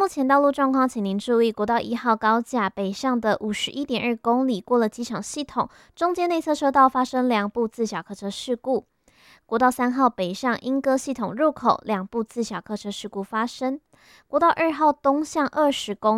目前道路状况，请您注意，国道1号高架北上的51.2公里过了机场系统，中间内侧车道发生2部自小客车事故。国道3号北上莺歌系统入口2部自小客车事故发生。国道2号东向20公里。